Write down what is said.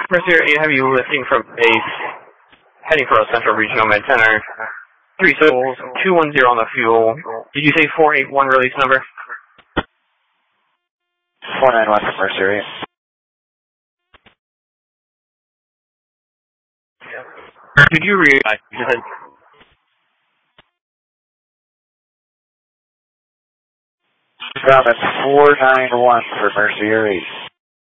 Mercier 8 have you lifting from base, heading for a central regional med center. 3 souls, 210 on the fuel. Did you say 481 release number? 491 for Mercier 8. Could you read? Brahman 491 for Mercier 8.